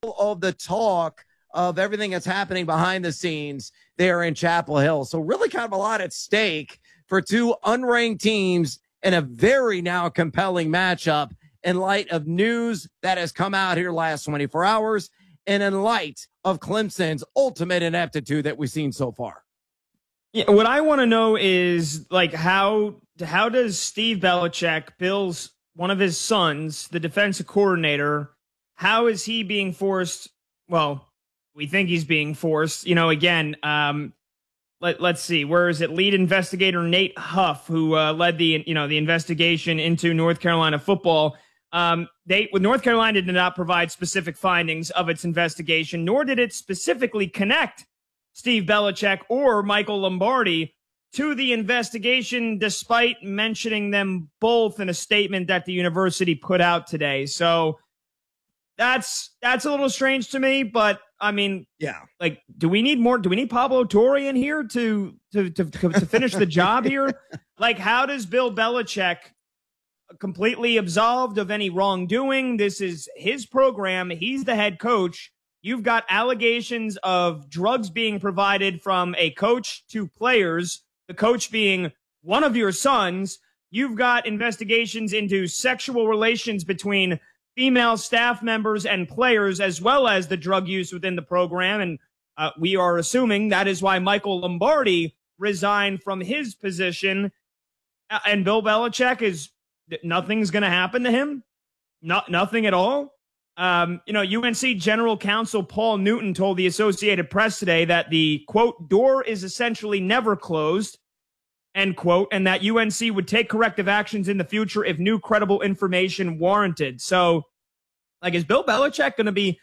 of the talk of everything that's happening behind the scenes there in Chapel Hill. So really kind of a lot at stake for two unranked teams in a very now compelling matchup in light of news that has come out here last 24 hours and in light of Clemson's ultimate ineptitude that we've seen so far. Yeah, what I want to know is like how does Steve Belichick, one of his sons, the defensive coordinator, how is he being forced? Well, we think he's being forced. Again, let's see. Where is it? Lead investigator Nate Huff, who led the investigation into North Carolina football. North Carolina did not provide specific findings of its investigation, nor did it specifically connect Steve Belichick or Michael Lombardi to the investigation, despite mentioning them both in a statement that the university put out today. So that's a little strange to me, but I mean, yeah, like, do we need more? Do we need Pablo Torre in here to finish the job here? Like, how does Bill Belichick completely absolved of any wrongdoing? This is his program. He's the head coach. You've got allegations of drugs being provided from a coach to players, the coach being one of your sons. You've got investigations into sexual relations between female staff members and players, as well as the drug use within the program. And we are assuming that is why Michael Lombardi resigned from his position. And Bill Belichick nothing's going to happen to him. Nothing at all. UNC General Counsel Paul Newton told the Associated Press today that the, quote, door is essentially never closed, end quote, and that UNC would take corrective actions in the future if new credible information warranted. So, like, is Bill Belichick going to be,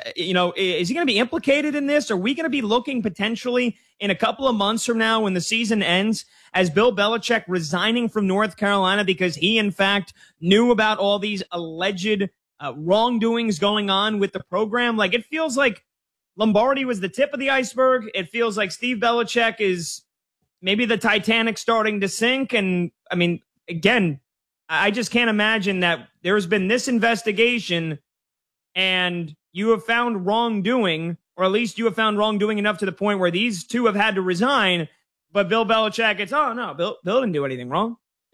is he going to be implicated in this? Are we going to be looking potentially in a couple of months from now when the season ends as Bill Belichick resigning from North Carolina because he, in fact, knew about all these alleged wrongdoings going on with the program? Like, it feels like Lombardi was the tip of the iceberg. It feels like Steve Belichick is maybe the Titanic starting to sink. And I mean, again, I just can't imagine that there's been this investigation and you have found wrongdoing, or at least you have found wrongdoing enough to the point where these two have had to resign. But Bill Belichick, Bill didn't do anything wrong.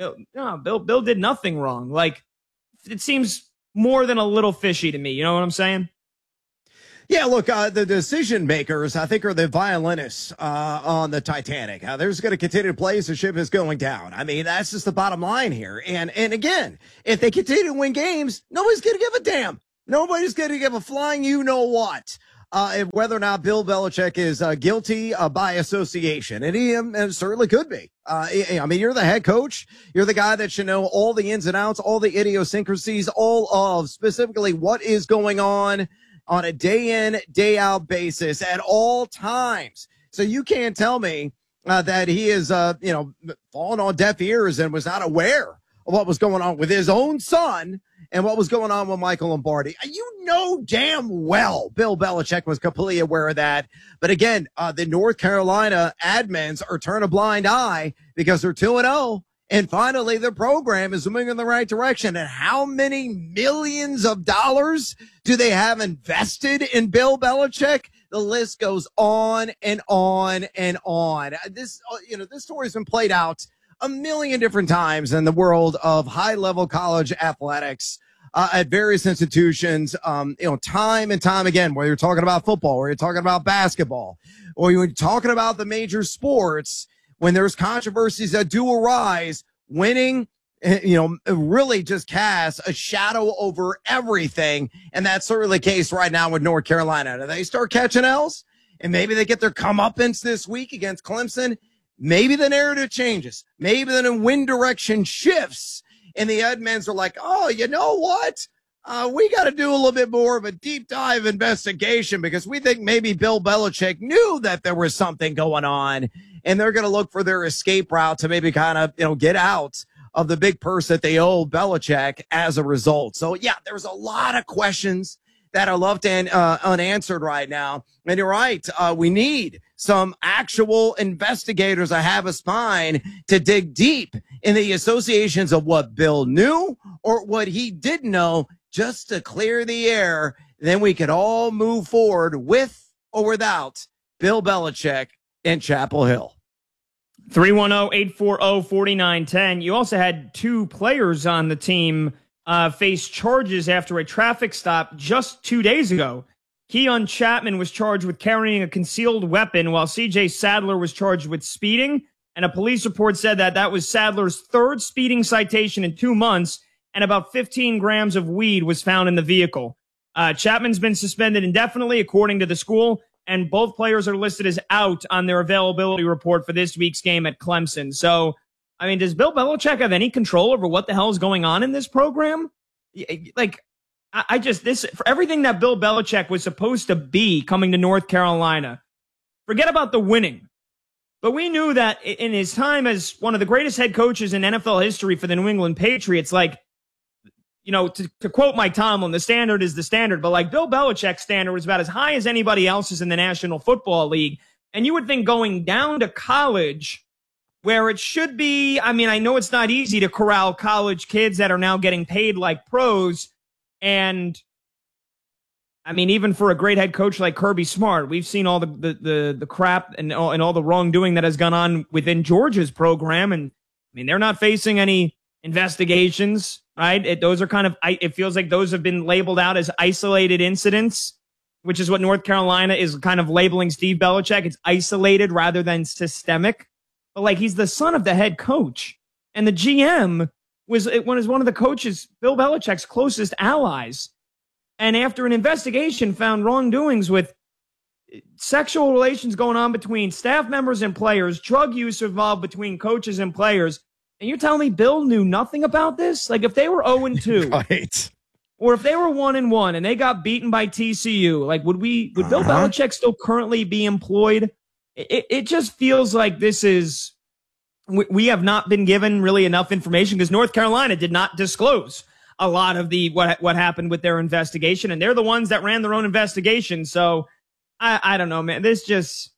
Bill did nothing wrong. Like, it seems more than a little fishy to me. You know what I'm saying? Yeah, look, the decision makers, I think, are the violinists on the Titanic. They're just going to continue to play as the ship is going down. I mean, that's just the bottom line here. And again, if they continue to win games, nobody's going to give a damn. Nobody's going to give a flying you-know-what. Whether or not Bill Belichick is guilty by association. And he certainly could be. I mean, you're the head coach. You're the guy that should know all the ins and outs, all the idiosyncrasies, all of specifically what is going on a day in, day out basis at all times. So you can't tell me that he is, falling on deaf ears and was not aware of what was going on with his own son and what was going on with Michael Lombardi. You know damn well Bill Belichick was completely aware of that. But again, the North Carolina admins are turning a blind eye because they're 2-0. And finally, the program is moving in the right direction. And how many millions of dollars do they have invested in Bill Belichick? The list goes on and on and on. This story has been played out a million different times in the world of high-level college athletics at various institutions, time and time again, whether you're talking about football or you're talking about basketball or you're talking about the major sports, when there's controversies that do arise, winning, really just casts a shadow over everything. And that's certainly the case right now with North Carolina. Do they start catching L's? And maybe they get their comeuppance this week against Clemson. Maybe the narrative changes. Maybe the wind direction shifts. And the admins are like, oh, you know what? We got to do a little bit more of a deep dive investigation because we think maybe Bill Belichick knew that there was something going on. And they're going to look for their escape route to maybe kind of, get out of the big purse that they owe Belichick as a result. So, yeah, there's a lot of questions that are left unanswered right now. And you're right. We need some actual investigators that have a spine to dig deep in the associations of what Bill knew or what he didn't know just to clear the air. Then we could all move forward with or without Bill Belichick in Chapel Hill. 310-840-4910. You also had two players on the team face charges after a traffic stop just 2 days ago. Keon Chapman was charged with carrying a concealed weapon, while C.J. Sadler was charged with speeding. And a police report said that that was Sadler's third speeding citation in 2 months, and about 15 grams of weed was found in the vehicle. Chapman's been suspended indefinitely, according to the school, and both players are listed as out on their availability report for this week's game at Clemson. So, I mean, does Bill Belichick have any control over what the hell is going on in this program? Like, for everything that Bill Belichick was supposed to be coming to North Carolina, forget about the winning. But we knew that in his time as one of the greatest head coaches in NFL history for the New England Patriots, like, you know, to quote Mike Tomlin, the standard is the standard. But like Bill Belichick's standard was about as high as anybody else's in the National Football League. And you would think going down to college, where it should be, I mean, I know it's not easy to corral college kids that are now getting paid like pros. And I mean, even for a great head coach like Kirby Smart, we've seen all the crap and all the wrongdoing that has gone on within Georgia's program. And I mean, they're not facing any investigations, right? Those are kind of, it feels like those have been labeled out as isolated incidents, which is what North Carolina is kind of labeling Steve Belichick. It's isolated rather than systemic. But like, he's the son of the head coach, and the GM was one of the coaches, Bill Belichick's closest allies. And after an investigation found wrongdoings with sexual relations going on between staff members and players, drug use involved between coaches and players, and you're telling me Bill knew nothing about this? Like, if they were 0-2, right, or if they were 1-1 and they got beaten by TCU, like, would Bill Belichick still currently be employed? It just feels like this is, we have not been given really enough information, because North Carolina did not disclose a lot of what happened with their investigation, and they're the ones that ran their own investigation. So I don't know, man. This just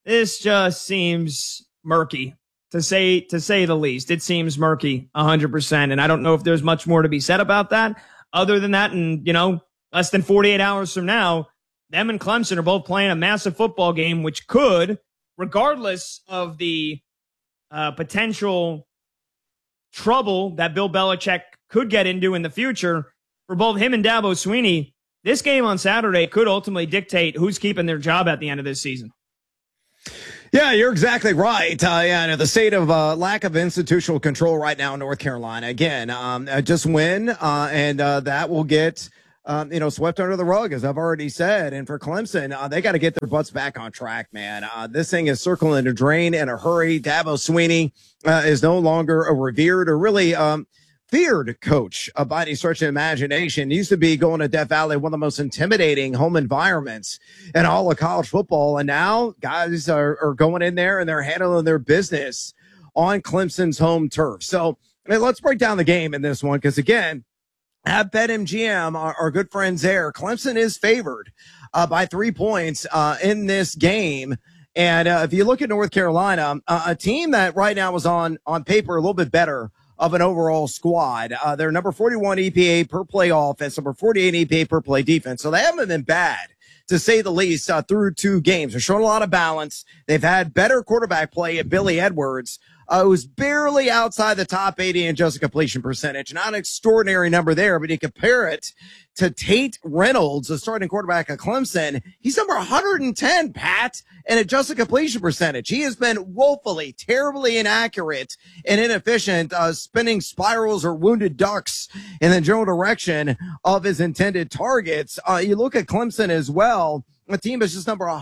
seems murky, to say the least. It seems murky 100%. And I don't know if there's much more to be said about that other than that. And, you know, less than 48 hours from now, them and Clemson are both playing a massive football game, which could, regardless of the potential trouble that Bill Belichick could get into in the future, for both him and Dabo Swinney, this game on Saturday could ultimately dictate who's keeping their job at the end of this season. Yeah, you're exactly right. The state of lack of institutional control right now in North Carolina. Again, just win, and that will get swept under the rug, as I've already said. And for Clemson, they got to get their butts back on track, man. This thing is circling a drain in a hurry. Dabo Swinney is no longer a revered or really feared coach by any stretch of imagination. He used to be, going to Death Valley, one of the most intimidating home environments in all of college football. And now guys are going in there and they're handling their business on Clemson's home turf. So let's break down the game in this one, because again, at BetMGM, our good friends there, Clemson is favored by 3 points in this game. And if you look at North Carolina, a team that right now is on paper a little bit better of an overall squad. They're number 41 EPA per play offense, number 48 EPA per play defense. So they haven't been bad, to say the least, through 2 games. They're showing a lot of balance. They've had better quarterback play at Billy Edwards, who's barely outside the top 80 in adjusted completion percentage. Not an extraordinary number there, but you compare it to Tate Reynolds, the starting quarterback of Clemson. He's number 110, Pat, in adjusted completion percentage. He has been woefully, terribly inaccurate and inefficient, spinning spirals or wounded ducks in the general direction of his intended targets. You look at Clemson as well. The team is just number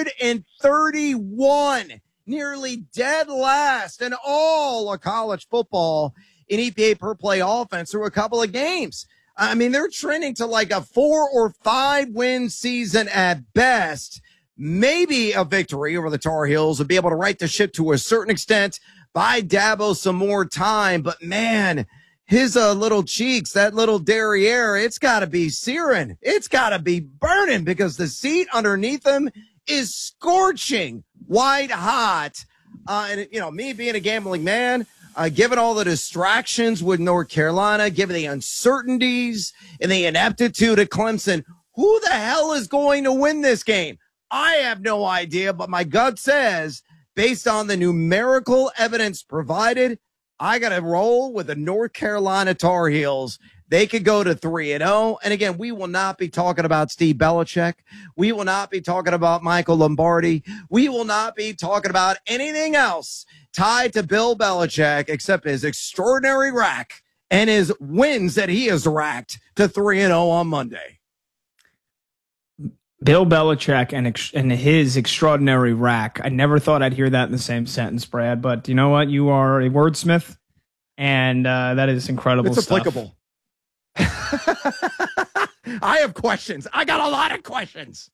131. Nearly dead last in all of college football in EPA per play offense through a couple of games. I mean, they're trending to like a 4 or 5 win season at best. Maybe a victory over the Tar Heels would be able to right the ship to a certain extent, buy Dabo some more time. But man, his little cheeks, that little derriere, it's got to be searing. It's got to be burning, because the seat underneath him is scorching white hot. And, me being a gambling man, given all the distractions with North Carolina, given the uncertainties and the ineptitude of Clemson, who the hell is going to win this game? I have no idea, but my gut says, based on the numerical evidence provided, I got to roll with the North Carolina Tar Heels. They could go to 3-0. And again, we will not be talking about Steve Belichick. We will not be talking about Michael Lombardi. We will not be talking about anything else tied to Bill Belichick except his extraordinary rack and his wins that he has racked to 3-0 on Monday. Bill Belichick and his extraordinary rack. I never thought I'd hear that in the same sentence, Brad. But you know what? You are a wordsmith, and that is incredible It's stuff. applicable. I have questions. I got a lot of questions.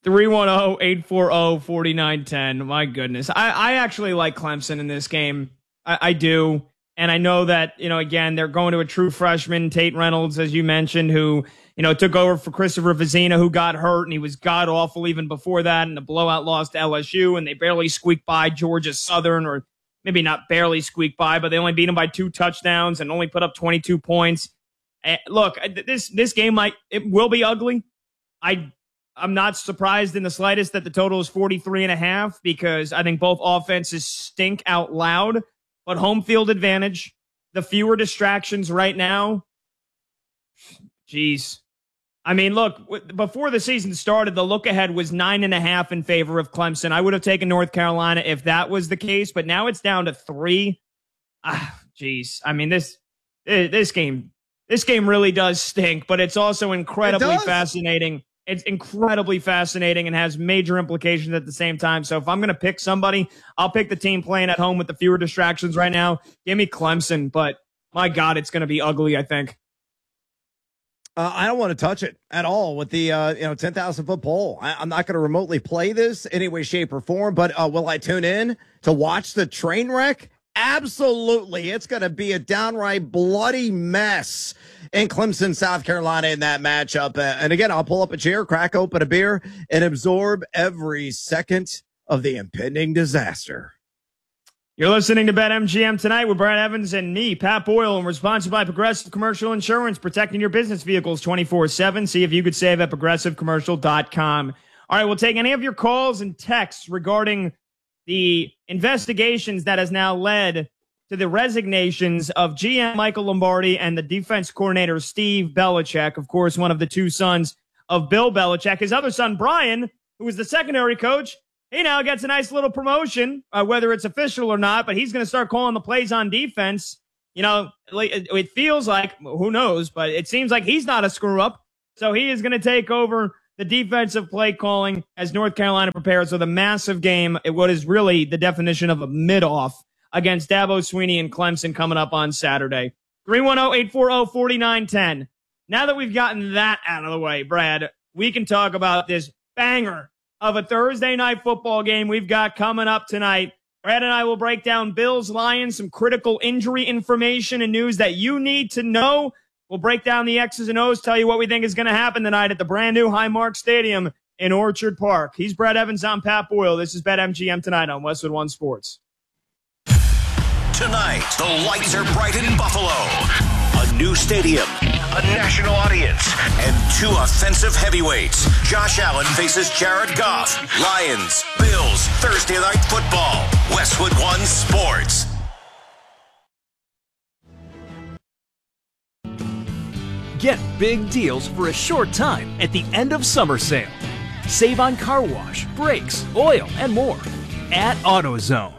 310-840-4910. My goodness. I actually like Clemson in this game. I do. And I know that, again, they're going to a true freshman, Tate Reynolds, as you mentioned, who, took over for Christopher Vizina, who got hurt, and he was god-awful even before that, and a blowout loss to LSU, and they barely squeaked by Georgia Southern, or maybe not barely squeaked by, but they only beat them by 2 touchdowns and only put up 22 points. Look, this game will be ugly. I'm not surprised in the slightest that the total is 43.5 because I think both offenses stink out loud. But home field advantage, the fewer distractions right now. Geez. I mean, look, before the season started, the look ahead was 9.5 in favor of Clemson. I would have taken North Carolina if that was the case, but now it's down to 3. Geez. I mean, this game really does stink, but it's also incredibly fascinating. It's incredibly fascinating and has major implications at the same time. So if I'm going to pick somebody, I'll pick the team playing at home with the fewer distractions right now. Give me Clemson, but my God, it's going to be ugly, I think. I don't want to touch it at all with the 10,000-foot pole. I'm not going to remotely play this any way, shape, or form, but will I tune in to watch the train wreck? Absolutely. It's going to be a downright bloody mess in Clemson, South Carolina in that matchup. And again, I'll pull up a chair, crack open a beer, and absorb every second of the impending disaster. You're listening to BetMGM tonight with Brad Evans and me, Pat Boyle, and we're sponsored by Progressive Commercial Insurance, protecting your business vehicles 24/7. See if you could save at progressivecommercial.com. All right, we'll take any of your calls and texts regarding the investigations that has now led to the resignations of GM Michael Lombardi and the defense coordinator Steve Belichick, of course, one of the 2 sons of Bill Belichick. His other son, Brian, who was the secondary coach, he now gets a nice little promotion, whether it's official or not, but he's going to start calling the plays on defense. It feels like, who knows, but it seems like he's not a screw-up, so he is going to take over the defensive play calling as North Carolina prepares for the massive game, what is really the definition of a mid-off against Dabo Swinney and Clemson coming up on Saturday. 310-840-4910. Now that we've gotten that out of the way, Brad, we can talk about this banger of a Thursday night football game we've got coming up tonight. Brad and I will break down Bills, Lions, some critical injury information and news that you need to know. We'll break down the X's and O's, tell you what we think is going to happen tonight at the brand new Highmark Stadium in Orchard Park. He's Brad Evans. I'm Pat Boyle. This is BetMGM tonight on Westwood One Sports. Tonight, the lights are bright in Buffalo. A new stadium, a national audience, and 2 offensive heavyweights. Josh Allen faces Jared Goff. Lions, Bills, Thursday night football. Westwood One Sports. Get big deals for a short time at the end of summer sale. Save on car wash, brakes, oil, and more at AutoZone.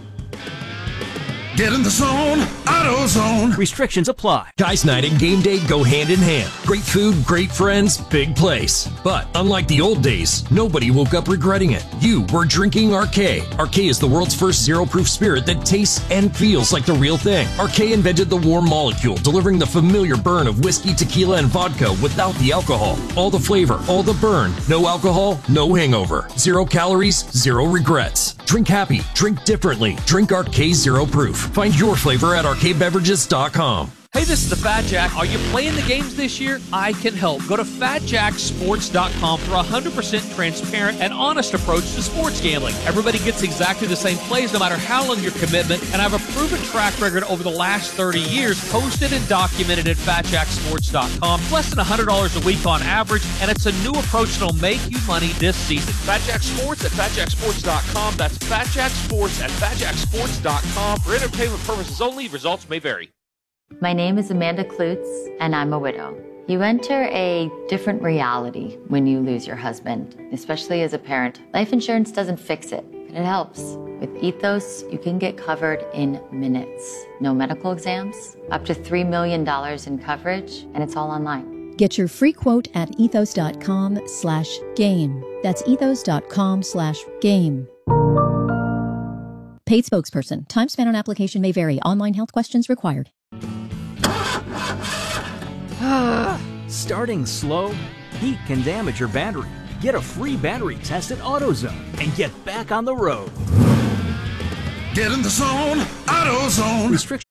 Get in the zone, AutoZone. Restrictions apply. Guys Night and game day go hand in hand. Great food, great friends, big place. But unlike the old days, nobody woke up regretting it. You were drinking Arcade. Arcade is the world's first zero-proof spirit that tastes and feels like the real thing. Arcade invented the warm molecule, delivering the familiar burn of whiskey, tequila, and vodka without the alcohol. All the flavor, all the burn. No alcohol, no hangover. 0 calories, 0 regrets. Drink happy, drink differently. Drink Arcade Zero Proof. Find your flavor at arcadebeverages.com. Hey, this is the Fat Jack. Are you playing the games this year? I can help. Go to FatJackSports.com for a 100% transparent and honest approach to sports gambling. Everybody gets exactly the same plays no matter how long your commitment, and I have a proven track record over the last 30 years posted and documented at FatJackSports.com. Less than $100 a week on average, and it's a new approach that'll make you money this season. Fat Jack Sports at FatJackSports.com. That's Fat Jack Sports at FatJackSports.com. For entertainment purposes only, results may vary. My name is Amanda Klutz, and I'm a widow. You enter a different reality when you lose your husband, especially as a parent. Life insurance doesn't fix it, but it helps. With Ethos, you can get covered in minutes. No medical exams, up to $3 million in coverage, and it's all online. Get your free quote at ethos.com/game. That's ethos.com/game. Paid spokesperson. Time spent on application may vary. Online health questions required. Starting slow? Heat can damage your battery. Get a free battery test at AutoZone and get back on the road. Get in the zone, AutoZone. Restrictions